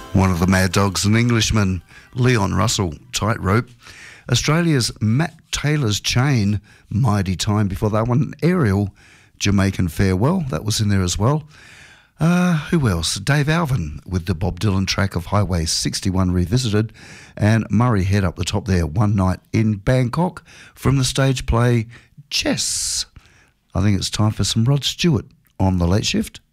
One of the Mad Dogs, an Englishman, Leon Russell, Tightrope. Australia's Matt Taylor's Chain, Mighty Time. Before that one, Ariel, Jamaican Farewell, that was in there as well. Who else? Dave Alvin with the Bob Dylan track of Highway 61 Revisited, and Murray Head up the top there, One Night in Bangkok, from the stage play Chess. I think it's time for some Rod Stewart on The Late Shift.